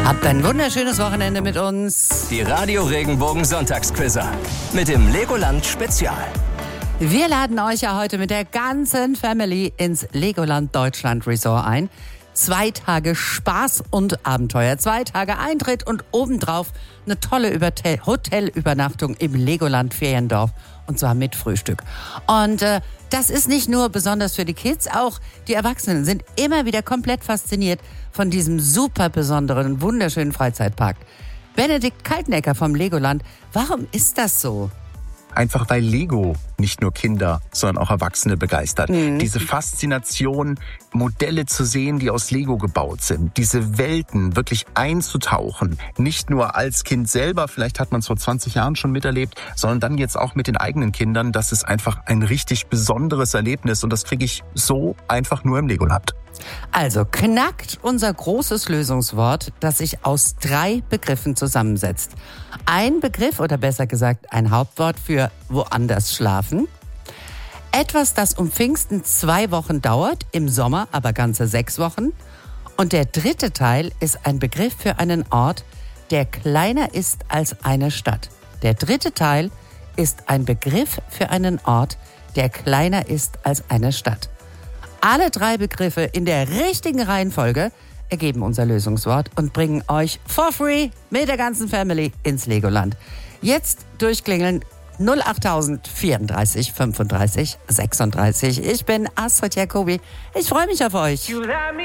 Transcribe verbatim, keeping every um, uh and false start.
Habt ein wunderschönes Wochenende mit uns. Die Radio Regenbogen Sonntagsquizzer mit dem Legoland Spezial. Wir laden euch ja heute mit der ganzen Family ins Legoland Deutschland Resort ein. Zwei Tage Spaß und Abenteuer, zwei Tage Eintritt und obendrauf eine tolle Übertel- Hotelübernachtung im Legoland Feriendorf und zwar mit Frühstück. Und äh, das ist nicht nur besonders für die Kids, auch die Erwachsenen sind immer wieder komplett fasziniert von diesem super besonderen, wunderschönen Freizeitpark. Benedikt Kaltenecker vom Legoland, warum ist das so? Einfach weil Lego nicht nur Kinder, sondern auch Erwachsene begeistert. Mhm. Diese Faszination, Modelle zu sehen, die aus Lego gebaut sind, diese Welten wirklich einzutauchen, nicht nur als Kind selber, vielleicht hat man es vor zwanzig Jahren schon miterlebt, sondern dann jetzt auch mit den eigenen Kindern, das ist einfach ein richtig besonderes Erlebnis und das kriege ich so einfach nur im Legoland. Also knackt unser großes Lösungswort, das sich aus drei Begriffen zusammensetzt. Ein Begriff oder besser gesagt ein Hauptwort für woanders schlafen. Etwas, das um Pfingsten zwei Wochen dauert, im Sommer aber ganze sechs Wochen. Und der dritte Teil ist ein Begriff für einen Ort, der kleiner ist als eine Stadt. Der dritte Teil ist ein Begriff für einen Ort, der kleiner ist als eine Stadt. Alle drei Begriffe in der richtigen Reihenfolge ergeben unser Lösungswort und bringen euch for free mit der ganzen Family ins Legoland. Jetzt durchklingeln null achttausend vierunddreißig fünfunddreißig sechsunddreißig. Ich bin Astrid Jacobi. Ich freue mich auf euch.